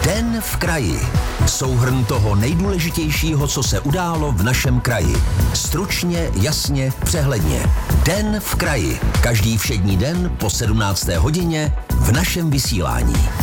Den v kraji. Souhrn toho nejdůležitějšího, co se událo v našem kraji. Stručně, jasně, přehledně. Den v kraji. Každý všední den po 17. hodině v našem vysílání.